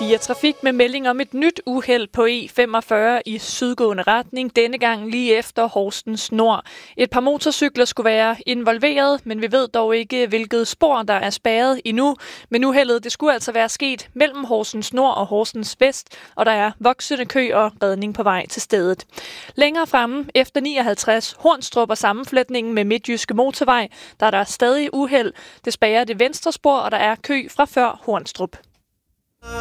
Radio4 Trafik med melding om et nyt uheld på E45 i sydgående retning, denne gang lige efter Horsens Nord. Et par motorcykler skulle være involveret, men vi ved dog ikke, hvilket spor der er spærret endnu. Men uheldet det skulle altså være sket mellem Horsens Nord og Horsens Vest, og der er voksende kø og redning på vej til stedet. Længere fremme, efter 59 Hornstrup og sammenflætningen med Midtjyske Motorvej, der er der stadig uheld. Det spærrer det venstre spor, og der er kø fra før Hornstrup.